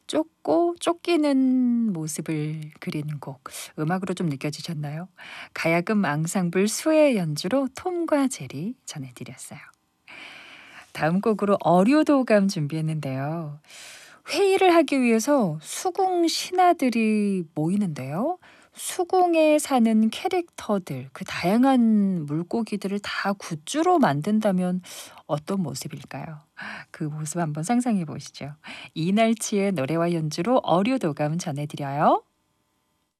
쫓고 쫓기는 모습을 그리는 곡, 음악으로 좀 느껴지셨나요? 가야금 앙상블 수의 연주로 톰과 제리 전해드렸어요. 다음 곡으로 어류도감 준비했는데요. 회의를 하기 위해서 수궁 신하들이 모이는데요. 수궁에 사는 캐릭터들, 그 다양한 물고기들을 다 굿즈로 만든다면 어떤 모습일까요? 그 모습 한번 상상해 보시죠. 이날치의 노래와 연주로 어류도감 전해드려요.